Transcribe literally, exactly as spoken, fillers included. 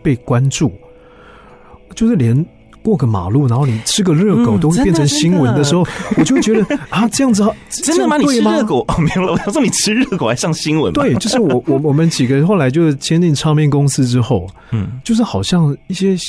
被关注，就是连过个马路，然后你吃个热狗都会变成新闻的时候，嗯、我就会觉得啊，这样子真的吗？你吃热狗哦，没有了。我想说你吃热狗还上新闻吗？ 对，就是我我我们几个后来就是签订唱片公司之后，嗯，就是好像一些